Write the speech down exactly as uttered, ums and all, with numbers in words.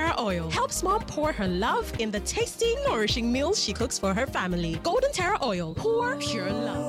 Terra Oil helps mom pour her love in the tasty, nourishing meals she cooks for her family. Golden Terra Oil, pour pure love.